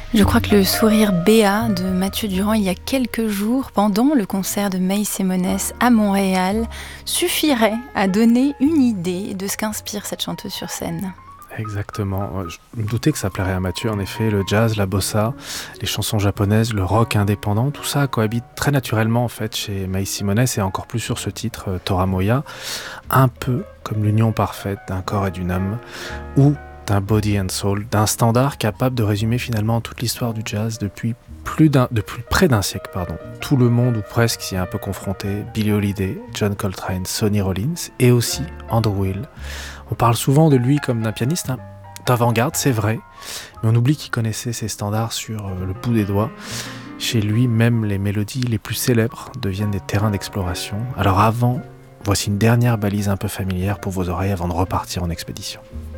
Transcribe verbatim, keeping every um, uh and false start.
Je crois que le sourire béat de Mathieu Durand il y a quelques jours, pendant le concert de May Semonès à Montréal, suffirait à donner une idée de ce qu'inspire cette chanteuse sur scène. Exactement. Je me doutais que ça plairait à Mathieu. En effet, le jazz, la bossa, les chansons japonaises, le rock indépendant, tout ça cohabite très naturellement en fait chez May Semonès et encore plus sur ce titre, Tora Moya, un peu comme l'union parfaite d'un corps et d'une âme, ou d'un body and soul, d'un standard capable de résumer finalement toute l'histoire du jazz depuis plus d'un, depuis près d'un siècle, pardon. Tout le monde ou presque s'y est un peu confronté. Billie Holiday, John Coltrane, Sonny Rollins et aussi Andrew Hill. On parle souvent de lui comme d'un pianiste hein, d'avant-garde, c'est vrai, mais on oublie qu'il connaissait ses standards sur le bout des doigts. Chez lui, même les mélodies les plus célèbres deviennent des terrains d'exploration. Alors avant, voici une dernière balise un peu familière pour vos oreilles avant de repartir en expédition.